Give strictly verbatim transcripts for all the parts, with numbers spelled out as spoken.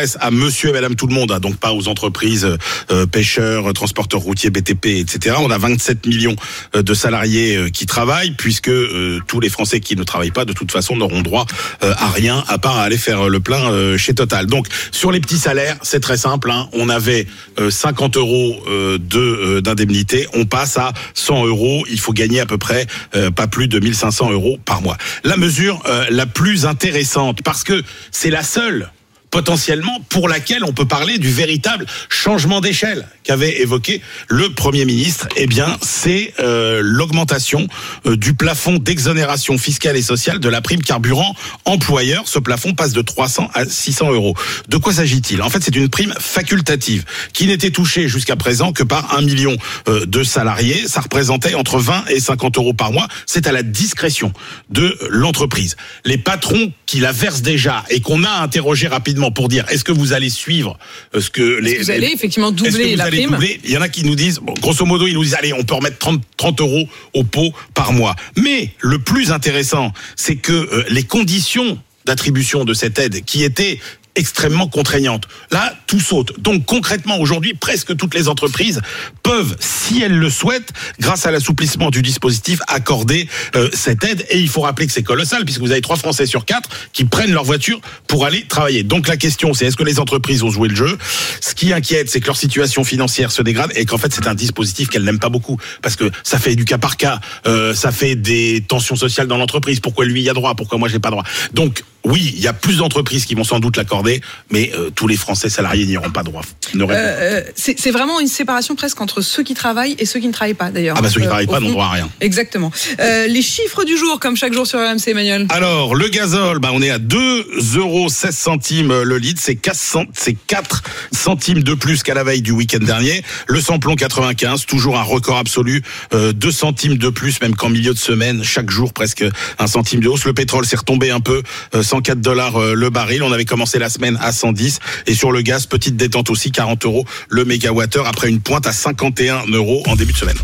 s'adresse à monsieur et madame tout le monde, hein, donc pas aux entreprises, euh, pêcheurs, transporteurs routiers, B T P, et cetera. On a vingt-sept millions de salariés euh, qui travaillent, puisque euh, tous les Français qui ne travaillent pas, de toute façon, n'auront droit euh, à rien, à part à aller faire le plein euh, chez Total. Donc, sur les petits salaires, c'est très simple, hein, on avait euh, cinquante euros euh, de, euh, d'indemnité, on passe à cent euros, il faut gagner à peu près euh, pas plus de mille cinq cents euros par mois. La mesure euh, la plus intéressante, parce que c'est la seule potentiellement pour laquelle on peut parler du véritable changement d'échelle qu'avait évoqué le Premier ministre, eh bien c'est euh, l'augmentation euh, du plafond d'exonération fiscale et sociale de la prime carburant employeur. Ce plafond passe de trois cents à six cents euros. De quoi s'agit-il ? En fait, c'est une prime facultative qui n'était touchée jusqu'à présent que par un million euh, de salariés. Ça représentait entre vingt et cinquante euros par mois. C'est à la discrétion de l'entreprise. Les patrons qui la versent déjà et qu'on a interrogé rapidement pour dire est-ce que vous allez suivre ce que les... Est-ce que vous allez effectivement doubler la prime ? Doubler. Il y en a qui nous disent, bon, grosso modo, ils nous disent allez, on peut remettre trente, trente euros au pot par mois. Mais le plus intéressant, c'est que euh, les conditions d'attribution de cette aide qui étaient extrêmement contraignante. Là, tout saute. Donc concrètement, aujourd'hui, presque toutes les entreprises peuvent, si elles le souhaitent, grâce à l'assouplissement du dispositif, accorder euh, cette aide. Et il faut rappeler que c'est colossal, puisque vous avez trois Français sur quatre qui prennent leur voiture pour aller travailler. Donc la question, c'est est-ce que les entreprises ont joué le jeu ? Ce qui inquiète, c'est que leur situation financière se dégrade et qu'en fait, c'est un dispositif qu'elles n'aiment pas beaucoup, parce que ça fait du cas par cas, euh, ça fait des tensions sociales dans l'entreprise. Pourquoi lui y a droit ? Pourquoi moi j'ai pas droit ? Donc oui, il y a plus d'entreprises qui vont sans doute l'accorder, mais euh, tous les Français salariés n'y auront pas droit. Euh, c'est, c'est vraiment une séparation presque entre ceux qui travaillent et ceux qui ne travaillent pas, d'ailleurs. Ah bah ceux qui ne travaillent euh, pas n'ont droit à rien. Exactement. Euh, les chiffres du jour, comme chaque jour sur R M C, Emmanuel. Alors, le gazole, bah on est à deux euros seize centimes le litre, c'est quatre centimes de plus qu'à la veille du week-end dernier. Le samplon quatre-vingt-quinze, toujours un record absolu, euh, deux centimes de plus, même qu'en milieu de semaine, chaque jour presque un centime de hausse. Le pétrole s'est retombé un peu, euh, cent quatre dollars le baril. On avait commencé la semaine à cent dix. Et sur le gaz, petite détente aussi, quarante euros le mégawattheure après une pointe à cinquante et un euros en début de semaine.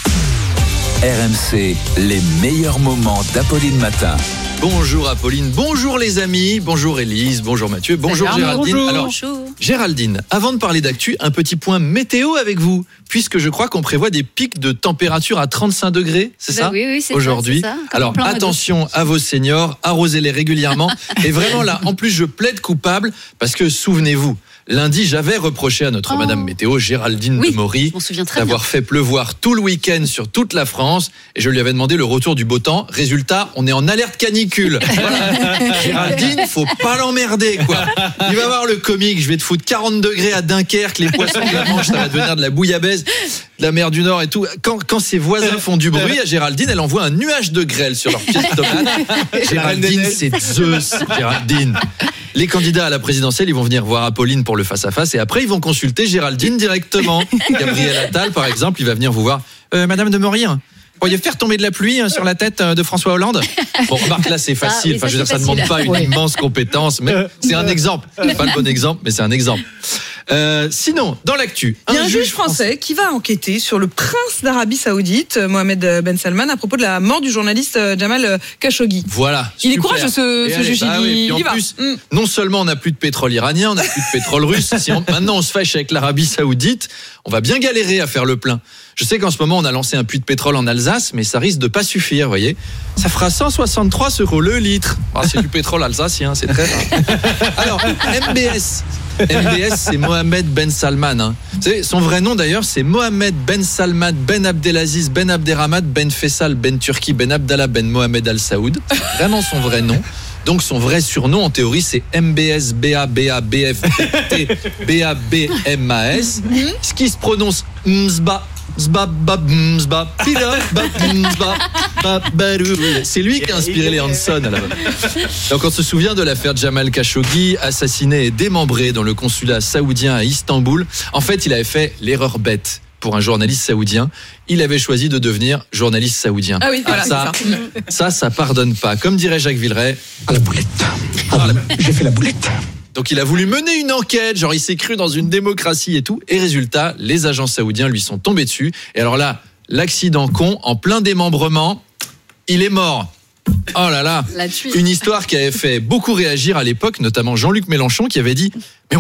R M C, les meilleurs moments d'Apolline Matin. Bonjour Apolline, bonjour les amis, bonjour Élise, bonjour Mathieu, bonjour Salut, Géraldine. bonjour. Alors, Bonjour. Géraldine, avant de parler d'actu, un petit point météo avec vous, puisque je crois qu'on prévoit des pics de température à trente-cinq degrés, c'est Bah ça oui, oui, c'est aujourd'hui. ça, c'est ça. Comme Alors en plein mois d'août. attention à vos seniors, arrosez-les régulièrement. Et vraiment là, en plus je plaide coupable, parce que souvenez-vous, lundi, j'avais reproché à notre Oh. Madame Météo, Géraldine Oui, de Maury, je m'en souviens très d'avoir bien. fait pleuvoir tout le week-end sur toute la France. Et je lui avais demandé le retour du beau temps. Résultat, on est en alerte canicule. Voilà. Géraldine, faut pas l'emmerder, quoi. Il va voir le comique, je vais te foutre quarante degrés à Dunkerque, les poissons de la Manche, ça va devenir de la bouillabaisse, de la mer du Nord et tout. Quand, quand ses voisins font du bruit, à Géraldine, elle envoie un nuage de grêle sur leur pied de tomate. Géraldine, c'est Zeus, Géraldine. Les candidats à la présidentielle, ils vont venir voir Apolline pour le face-à-face et après, ils vont consulter Géraldine directement. Gabriel Attal, par exemple, il va venir vous voir. Euh, Madame de Maury, hein, pourriez faire tomber de la pluie hein, sur la tête de François Hollande ? Bon, remarque là, c'est facile. Ah, oui, enfin, ça, je veux dire, c'est ça ne demande facile. pas une Ouais. immense compétence, mais c'est un exemple. Pas le bon exemple, mais c'est un exemple. Euh, sinon, dans l'actu, Il y a un juge français qui va enquêter sur le prince d'Arabie Saoudite, Mohamed Ben Salman, à propos de la mort du journaliste Jamal Khashoggi. Voilà. Il est super. courageux, ce, Et ce allez, juge. bah il, oui, puis il en y va. plus, Mm. non seulement on n'a plus de pétrole iranien, on n'a plus de pétrole russe. Si on, maintenant on se fâche avec l'Arabie Saoudite, on va bien galérer à faire le plein. Je sais qu'en ce moment on a lancé un puits de pétrole en Alsace, mais ça risque de pas suffire, vous voyez. Ça fera cent soixante-trois euros le litre. Ah, c'est du pétrole alsacien, c'est très rare. Alors, M B S. M B S, c'est Mohamed Ben Salman. Hein. Vous savez, son vrai nom d'ailleurs, c'est Mohamed Ben Salman Ben Abdelaziz Ben Abderrahmad Ben Faisal Ben Turki Ben Abdallah Ben Mohamed Al Saoud. C'est vraiment son vrai nom. Donc son vrai surnom en théorie c'est M B S B A B A B F T B A B M A S, ce qui se prononce Mzba. Zba, bab, mzba, pila, bab, mzba, bab, barou. C'est lui qui a inspiré les Hanson à la base. Donc on se souvient de l'affaire Jamal Khashoggi, assassiné et démembré dans le consulat saoudien à Istanbul. En fait, il avait fait l'erreur bête pour un journaliste saoudien. Il avait choisi de devenir journaliste saoudien. Ah oui, voilà, ça, c'est ça. ça, ça pardonne pas. Comme dirait Jacques Villeray, À la boulette. Ah, la- J'ai fait la boulette. donc il a voulu mener une enquête, genre il s'est cru dans une démocratie et tout. Et résultat, les agents saoudiens lui sont tombés dessus. Et alors là, l'accident con, en plein démembrement, il est mort. Oh là là, Là-dessus. une histoire qui avait fait beaucoup réagir à l'époque, notamment Jean-Luc Mélenchon qui avait dit